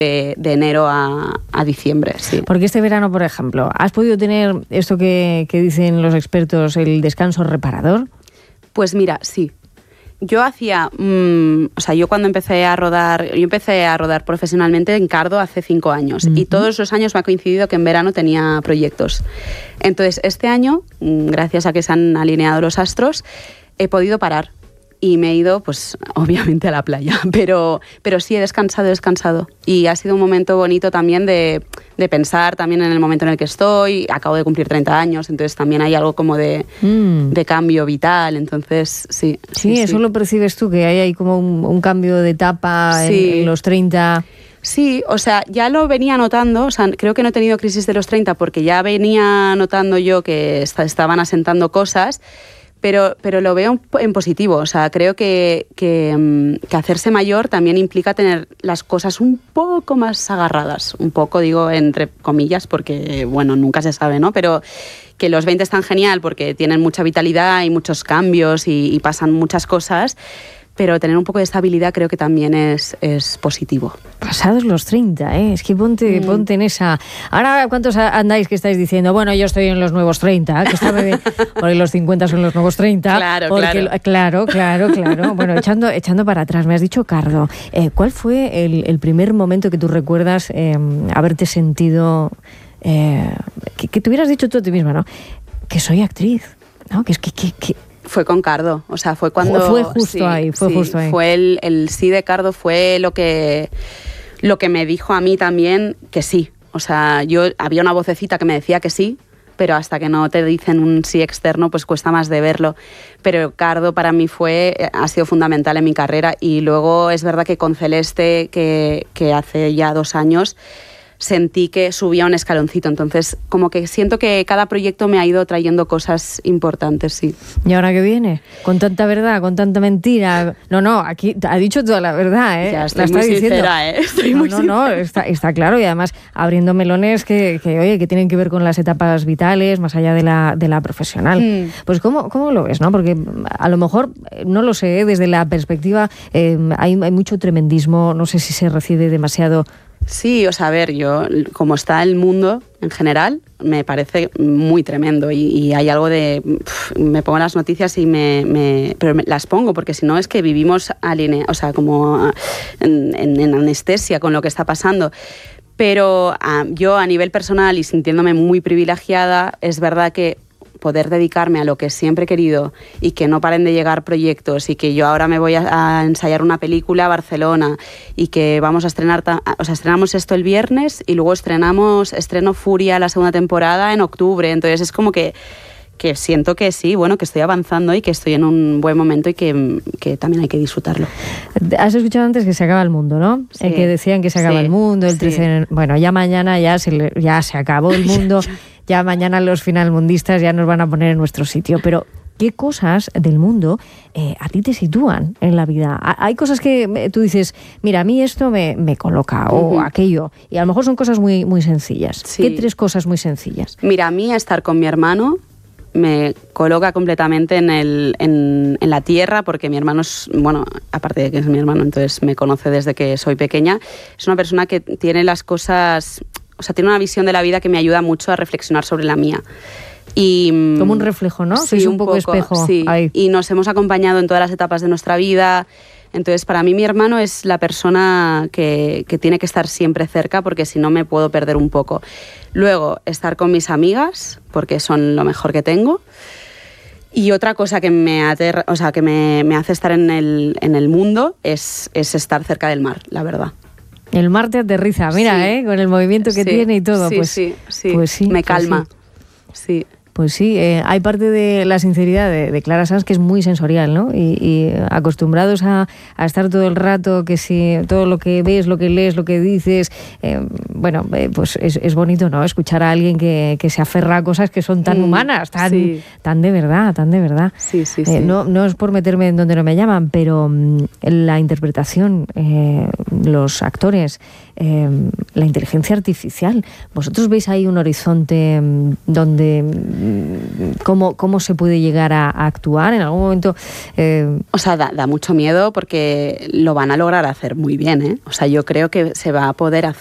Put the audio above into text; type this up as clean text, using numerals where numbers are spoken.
de enero a diciembre, sí. Porque este verano, por ejemplo, ¿has podido tener esto que dicen los expertos, el descanso reparador? Pues mira, sí. Yo yo cuando empecé a rodar profesionalmente en Cardo hace 5 años y todos los años me ha coincidido que en verano tenía proyectos. Entonces, este año, gracias a que se han alineado los astros, he podido parar. Y me he ido, pues, obviamente a la playa. Pero sí, he descansado. Y ha sido un momento bonito también de pensar también en el momento en el que estoy. Acabo de cumplir 30 años, entonces también hay algo como de cambio vital. Entonces, sí. Sí, eso lo percibes tú, que hay ahí como un cambio de etapa en los 30... Sí, o sea, ya lo venía notando, o sea, creo que no he tenido crisis de los 30 porque ya venía notando yo que estaban asentando cosas. Pero lo veo en positivo, o sea, creo que hacerse mayor también implica tener las cosas un poco más agarradas, un poco digo entre comillas porque, bueno, nunca se sabe, ¿no? Pero que los 20 están genial porque tienen mucha vitalidad y muchos cambios y pasan muchas cosas, pero tener un poco de estabilidad creo que también es positivo. Pasados los 30, es que ponte en esa... Ahora, ¿cuántos andáis que estáis diciendo? Bueno, yo estoy en los nuevos 30, que está bien, porque los 50 son los nuevos 30. Claro. Bueno, echando para atrás, me has dicho Cardo. ¿Cuál fue el primer momento que tú recuerdas haberte sentido... que te hubieras dicho tú a ti misma, ¿no? Que soy actriz, ¿no? Que Fue con Cardo, o sea, fue cuando... Fue justo ahí. Fue el sí de Cardo, fue lo que me dijo a mí también que sí. O sea, había una vocecita que me decía que sí, pero hasta que no te dicen un sí externo, pues cuesta más de verlo. Pero Cardo para mí ha sido fundamental en mi carrera y luego es verdad que con Celeste, que hace ya 2 años... sentí que subía un escaloncito, entonces como que siento que cada proyecto me ha ido trayendo cosas importantes, sí. ¿Y ahora qué viene? Con tanta verdad, con tanta mentira. No, aquí ha dicho toda la verdad, Ya estoy muy sincera, Estoy muy sincera. Está claro, y además abriendo melones que tienen que ver con las etapas vitales, más allá de la profesional. Pues ¿cómo lo ves, no? Porque a lo mejor, no lo sé, desde la perspectiva hay mucho tremendismo, no sé si se recibe demasiado. Sí, o sea, a ver, yo, como está el mundo en general, me parece muy tremendo y hay algo de... me pongo las noticias y pero las pongo porque si no es que vivimos como en anestesia con lo que está pasando. Pero yo a nivel personal y sintiéndome muy privilegiada, es verdad que poder dedicarme a lo que siempre he querido y que no paren de llegar proyectos y que yo ahora me voy a ensayar una película a Barcelona y que vamos a estrenar, estrenamos esto el viernes y luego estreno Furia, la segunda temporada, en octubre. Entonces es como que siento que sí, bueno, que estoy avanzando y que estoy en un buen momento y que también hay que disfrutarlo. Has escuchado antes que se acaba el mundo, ¿no? Sí. Que decían que se acaba el mundo, el 13... Bueno, ya mañana ya se acabó el mundo, ya mañana los finalmundistas ya nos van a poner en nuestro sitio, pero... ¿Qué cosas del mundo a ti te sitúan en la vida? Hay cosas que tú dices, mira, a mí esto me coloca, o aquello, y a lo mejor son cosas muy, muy sencillas. Sí. ¿Qué 3 cosas muy sencillas? Mira, a mí estar con mi hermano me coloca completamente en la tierra, porque mi hermano es, bueno, aparte de que es mi hermano, entonces me conoce desde que soy pequeña, es una persona que tiene las cosas, o sea, tiene una visión de la vida que me ayuda mucho a reflexionar sobre la mía. Y, como un reflejo, ¿no? Sí, es un poco espejo. Sí, ahí. Y nos hemos acompañado en todas las etapas de nuestra vida. Entonces, para mí mi hermano es la persona que tiene que estar siempre cerca, porque si no me puedo perder un poco. Luego, estar con mis amigas, porque son lo mejor que tengo. Y otra cosa que me hace estar en el mundo es estar cerca del mar, la verdad. El mar te aterriza, mira, con el movimiento que tiene y todo. Sí, me calma. Sí. Pues sí, hay parte de la sinceridad de Clara Sanz que es muy sensorial, ¿no? Y acostumbrados a estar todo el rato, que si todo lo que ves, lo que lees, lo que dices, pues es bonito, ¿no? Escuchar a alguien que se aferra a cosas que son tan humanas, tan de verdad. Sí. No es por meterme en donde no me llaman, pero la interpretación, los actores, la inteligencia artificial, ¿vosotros veis ahí un horizonte donde ¿Cómo se puede llegar a actuar en algún momento? O sea, da mucho miedo porque lo van a lograr hacer muy bien, ¿eh? O sea, yo creo que se va a poder